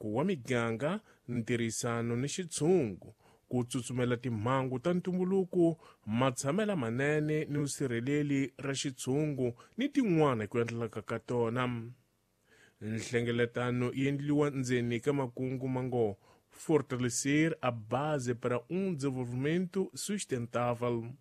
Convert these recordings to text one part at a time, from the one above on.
wa miganga, ntirhisano ni xitshungu, ku tsutsumela timhangu ta ntumbuluko, matshamela manene ni vusirheleli ra xitshungu ni tin'wana ku endleka ka tona. Nhlengeletano yi endliwa ndzeni ka makungu mango fortalecer a base para desenvolvimento sustentável.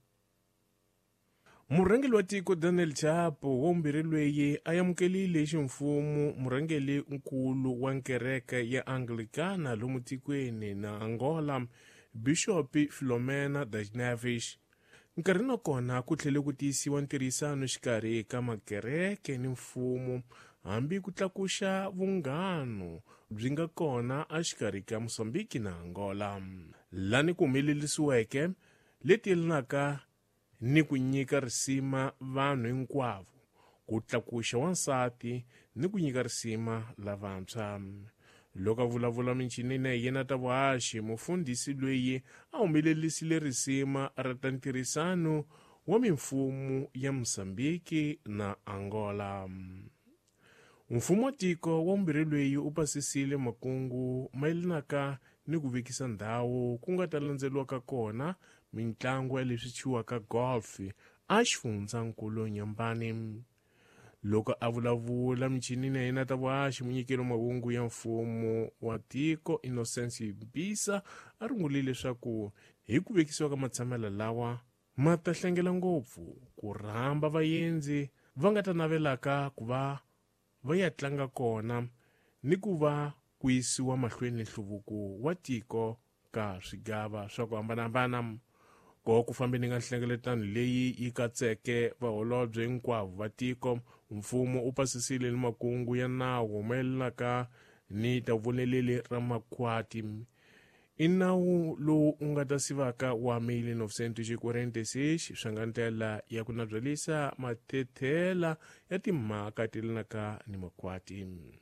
Murhangeri wa tiko Daniel Chapo wa vumbirhi loyi a amukelile ximfumo murhangeri nkulu wa kereke ya Anglicana lomu tikweni na Angola, Bishop Philomena das Neves. Nkarhi na kona ku tlhele ku tiyisiwa ntirhisano xikarhi ka makereke ni mfumo, hambi ku tlakuxa vunghano byi nga kona exikarhi ka Mosambiki na Angola. Lani ku humelelisiweke leti yelanaka ni ku nyika risima vanhu hinkwavo, ku tlakuxa wansati ni ku nyika risima lavantshwa. Loko a vulavula minchinini ya yena ta vuhaxi, mufundhisi loyi a humelelisile risima ra ta ntirhisano wa mimfumo ya Mosambiki na Angola. Mfumo wa tiko wa vumbirhi loyi u pasisile makungu mayelanaka ni ku vekisa ndhawu ku nga ta landzeliwaka kona mitlangu ya leswi chiwaka golf exifundzhankulu Nyambani. Loko a vulavula michinini ya yena ta vuhaxi, munyikeli wa mahungu ya mfumo wa tiko Innocence Mbisa a rungulile leswaku hi ku vekisiwa ka matshamelo lawa ma ta hlengela ngopfu ku rhamba vaendzi va nga ta navelaka ku va va ya tlanga kona ni ku va ku yisiwa mahlweni nhluvuko wa tiko ka swigava swa ku hambanahambana. Ku fambeni ka nhlengeletano leyi yi katseke vaholobye hinkwavo va tiko, mfumo u pasisile ni makungu ya nawu mayelanaka ni ta vuleleli ra makhwati. I nawu lowu u nga ta sivaka wa 1946 swi nga ndlela ya ku nabyalisa mathetela ya timhaka telanaka ni makhwati.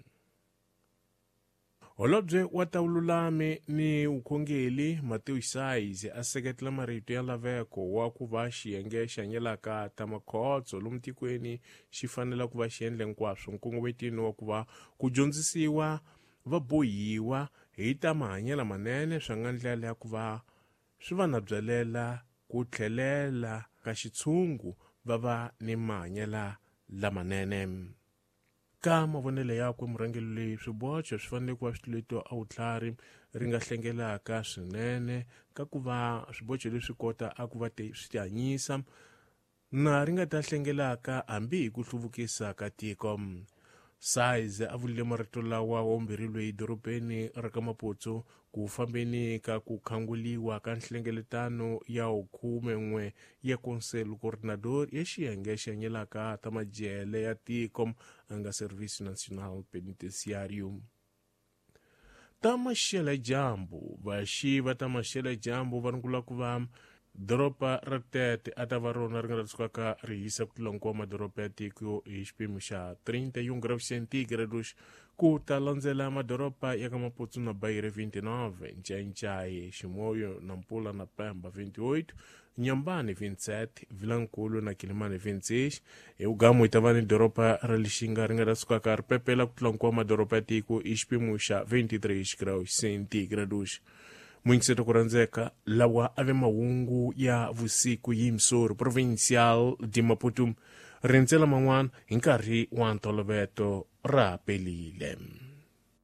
Holobye wa ta vululami ni vukhongeli Mateo Saize a seketela marito ya laveko wa ku va xiyenge xa nyelaka ta makhotso lomu tikweni xi fanela ku va xi endle hinkwaswo nkungumetini wa ku va ku dyondzisiwa vabohiwa hi ta mahanyelo manene swi nga ndlela ya ku va swi va nabyalela ku tlhelela ka xitshungu va va ni mahanyela lamanene. Ka mavonele yakwe murhangeri leyi swiboxo swi fanele ku va switluleto a vutlhari ri nga hlengelaka swinene ka ku va swiboxo leswi kota a ku va swi tihanyisa na ri nga ta hlengelaka hambi hi ku hluvukisa ka tiko. Saize a vulile marito lawa wa vumbirhi loyi dorobeni ra ka Maputo ku fambeni ka ku khanguliwa ka nhlengeletano ya 11 ya Conselho Coordenador ya xiyenge xa nyelaka ta majele ya tiko anga Serviço Nacional Penitenciário. Ta Maxele Jambu, vaxiva ta Maxele Jambu va rungula ku va doropa ra Tete a ta va rona ri nga ta sukaka ri hisa ku tlula nkwama madoropa ya tiko hi xipimo xa 31 graus centígrados, ku ta landzela madoropa ya ka Maputo na Beira 29, Nchai, Ximoyo na Mpula na Pemba 28, Nyambani 27, Vilankulu na Kilimani 26, eUgamo yi ta va ni doropa ra Lixinga ri nga ta sukaka ri pepela ku tlula nkwama madoropa ya tiko hi xipimo xa 23 graus centígrados. Muingiseto ku rhandzeka lawa ave mahungu ya vusiku hi Msori Provincial di Maputo, rindzela man'wana hi nkarhi wa ntolovelo ra pelile.